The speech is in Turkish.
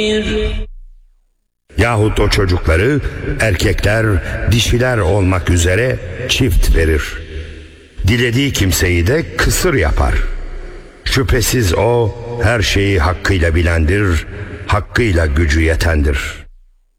Yahut o çocukları erkekler, dişiler olmak üzere çift verir. Dilediği kimseyi de kısır yapar. Şüphesiz o her şeyi hakkıyla bilendir, hakkıyla gücü yetendir.